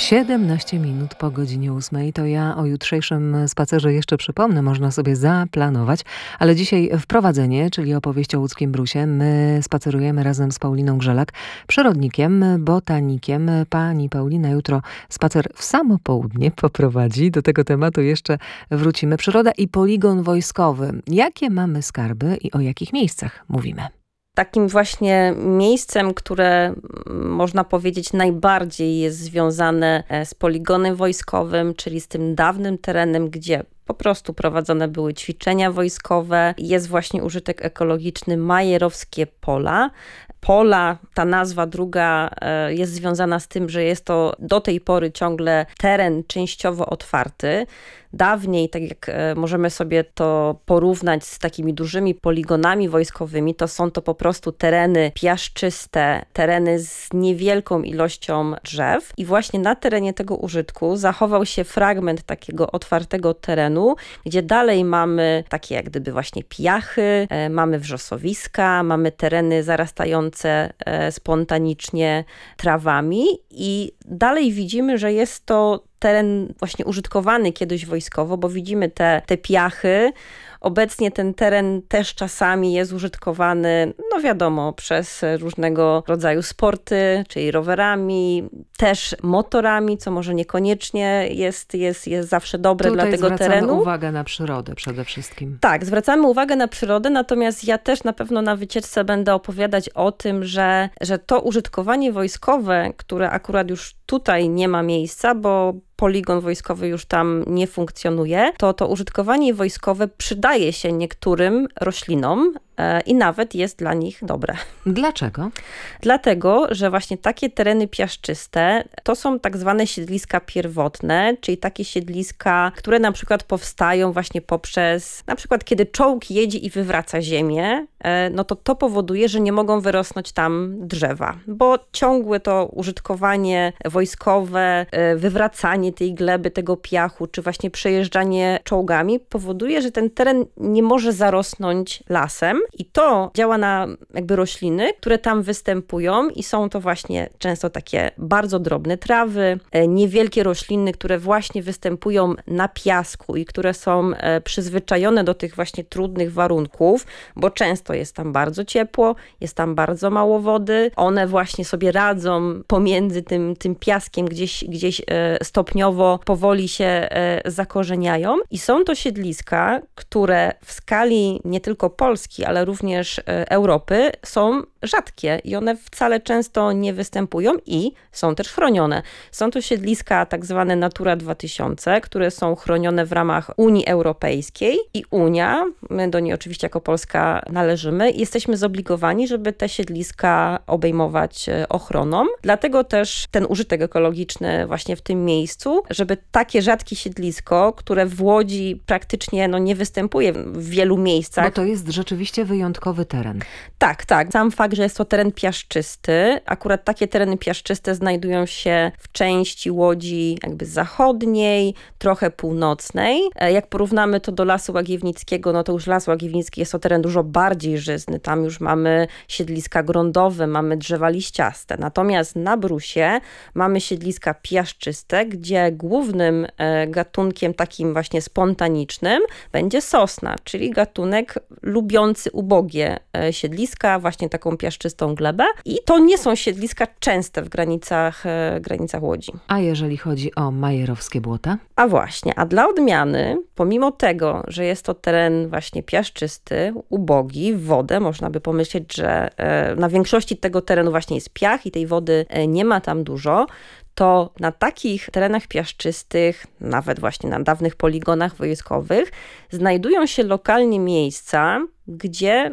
17 minut po godzinie 8. To ja o jutrzejszym spacerze jeszcze przypomnę, można sobie zaplanować, ale dzisiaj wprowadzenie, czyli opowieść o łódzkim brusie. My spacerujemy razem z Pauliną Grzelak, przyrodnikiem, botanikiem. Pani Paulina jutro spacer w samo południe poprowadzi. Do tego tematu jeszcze wrócimy. Przyroda i poligon wojskowy. Jakie mamy skarby i o jakich miejscach mówimy? Takim właśnie miejscem, które można powiedzieć najbardziej jest związane z poligonem wojskowym, czyli z tym dawnym terenem, gdzie po prostu prowadzone były ćwiczenia wojskowe. Jest właśnie użytek ekologiczny Majerowskie Pola. Pola, ta nazwa druga jest związana z tym, że jest to do tej pory ciągle teren częściowo otwarty. Dawniej, tak jak możemy sobie to porównać z takimi dużymi poligonami wojskowymi, to są to po prostu tereny piaszczyste, tereny z niewielką ilością drzew. I właśnie na terenie tego użytku zachował się fragment takiego otwartego terenu, gdzie dalej mamy takie jak gdyby właśnie piachy, mamy wrzosowiska, mamy tereny zarastające spontanicznie trawami i dalej widzimy, że jest to teren właśnie użytkowany kiedyś wojskowo, bo widzimy te piachy. Obecnie ten teren też czasami jest użytkowany, no wiadomo, przez różnego rodzaju sporty, czyli rowerami, też motorami, co może niekoniecznie jest zawsze dobre dla tego terenu. Tutaj zwracamy uwagę na przyrodę przede wszystkim. Tak, zwracamy uwagę na przyrodę, natomiast ja też na pewno na wycieczce będę opowiadać o tym, że to użytkowanie wojskowe, które akurat już tutaj nie ma miejsca, bo poligon wojskowy już tam nie funkcjonuje, to użytkowanie wojskowe przydaje się niektórym roślinom i nawet jest dla nich dobre. Dlaczego? Dlatego, że właśnie takie tereny piaszczyste to są tak zwane siedliska pierwotne, czyli takie siedliska, które na przykład powstają właśnie poprzez, na przykład kiedy czołg jedzie i wywraca ziemię, no to powoduje, że nie mogą wyrosnąć tam drzewa, bo ciągłe to użytkowanie wojskowe, wywracanie tej gleby, tego piachu, czy właśnie przejeżdżanie czołgami powoduje, że ten teren nie może zarosnąć lasem i to działa na jakby rośliny, które tam występują i są to właśnie często takie bardzo drobne trawy, niewielkie rośliny, które właśnie występują na piasku i które są przyzwyczajone do tych właśnie trudnych warunków, bo często jest tam bardzo ciepło, jest tam bardzo mało wody, one właśnie sobie radzą pomiędzy tym piaskiem, gdzieś stopniowo, powoli się zakorzeniają i są to siedliska, które w skali nie tylko Polski, ale również Europy są rzadkie i one wcale często nie występują i są też chronione. Są to siedliska tak zwane Natura 2000, które są chronione w ramach Unii Europejskiej i Unia, my do niej oczywiście jako Polska należymy, jesteśmy zobligowani, żeby te siedliska obejmować ochroną. Dlatego też ten użytek ekologiczny właśnie w tym miejscu, żeby takie rzadkie siedlisko, które w Łodzi praktycznie nie występuje w wielu miejscach. Bo to jest rzeczywiście wyjątkowy teren. Tak. Sam fakt, że jest to teren piaszczysty. Akurat takie tereny piaszczyste znajdują się w części Łodzi jakby zachodniej, trochę północnej. Jak porównamy to do Lasu Łagiewnickiego, no to już Las Łagiewnicki jest to teren dużo bardziej żyzny. Tam już mamy siedliska grądowe, mamy drzewa liściaste. Natomiast na Brusie mamy siedliska piaszczyste, gdzie głównym gatunkiem takim właśnie spontanicznym będzie sosna, czyli gatunek lubiący ubogie siedliska, właśnie taką piaszczystą glebę. I to nie są siedliska częste w granicach Łodzi. A jeżeli chodzi o Majerowskie Błota? A właśnie, a dla odmiany, pomimo tego, że jest to teren właśnie piaszczysty, ubogi, w wodę, można by pomyśleć, że na większości tego terenu właśnie jest piach i tej wody nie ma tam dużo, to na takich terenach piaszczystych, nawet właśnie na dawnych poligonach wojskowych, znajdują się lokalnie miejsca, gdzie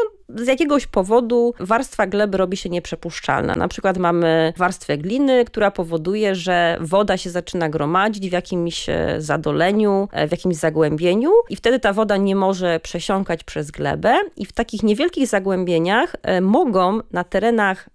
z jakiegoś powodu warstwa gleby robi się nieprzepuszczalna. Na przykład mamy warstwę gliny, która powoduje, że woda się zaczyna gromadzić w jakimś zadoleniu, w jakimś zagłębieniu i wtedy ta woda nie może przesiąkać przez glebę i w takich niewielkich zagłębieniach mogą na terenach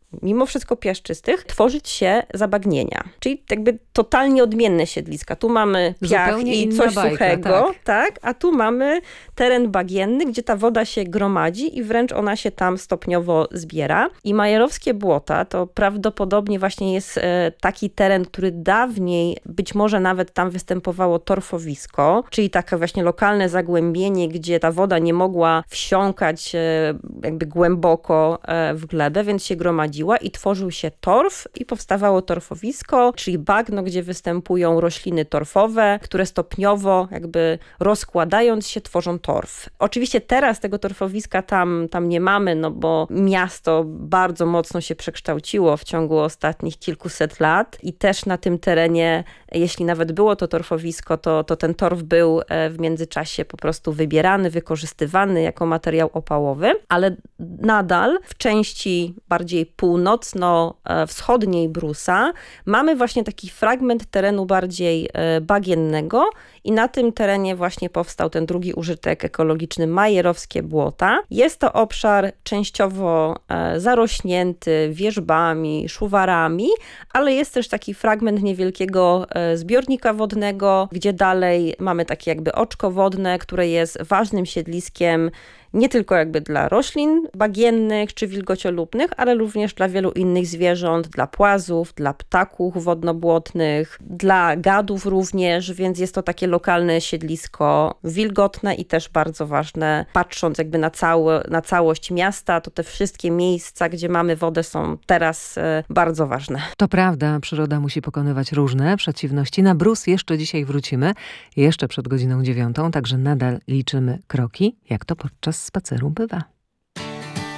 mimo wszystko piaszczystych, tworzyć się zabagnienia. Czyli jakby totalnie odmienne siedliska. Tu mamy piach Zupełnie i coś bajka, suchego, tak? A tu mamy teren bagienny, gdzie ta woda się gromadzi i wręcz ona się tam stopniowo zbiera. I majerowskie błota to prawdopodobnie właśnie jest taki teren, który dawniej, być może nawet tam występowało torfowisko, czyli takie właśnie lokalne zagłębienie, gdzie ta woda nie mogła wsiąkać jakby głęboko w glebę, więc się gromadziła i tworzył się torf i powstawało torfowisko, czyli bagno, gdzie występują rośliny torfowe, które stopniowo jakby rozkładając się tworzą torf. Oczywiście teraz tego torfowiska tam nie mamy, no bo miasto bardzo mocno się przekształciło w ciągu ostatnich kilkuset lat i też na tym terenie, jeśli nawet było to torfowisko, to ten torf był w międzyczasie po prostu wybierany, wykorzystywany jako materiał opałowy, ale nadal w części bardziej północno-wschodniej Brusa mamy właśnie taki fragment terenu bardziej bagiennego i na tym terenie właśnie powstał ten drugi użytek ekologiczny majerowskie błota. Jest to obszar częściowo zarośnięty wierzbami, szuwarami, ale jest też taki fragment niewielkiego zbiornika wodnego, gdzie dalej mamy takie jakby oczko wodne, które jest ważnym siedliskiem nie tylko jakby dla roślin bagiennych czy wilgociolubnych, ale również dla wielu innych zwierząt, dla płazów, dla ptaków wodnobłotnych, dla gadów również, więc jest to takie lokalne siedlisko wilgotne i też bardzo ważne, patrząc jakby na całość miasta, to te wszystkie miejsca, gdzie mamy wodę, są teraz bardzo ważne. To prawda, przyroda musi pokonywać różne przeciwności. Na Brus jeszcze dzisiaj wrócimy, jeszcze przed godziną 9, także nadal liczymy kroki, jak to podczas spaceru bywa.